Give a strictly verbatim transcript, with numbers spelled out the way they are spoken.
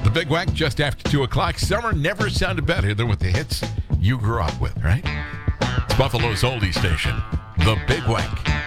The Big Wank just after two o'clock. Summer never sounded better than with the hits you grew up with, right? It's Buffalo's oldie station, The Big Wank.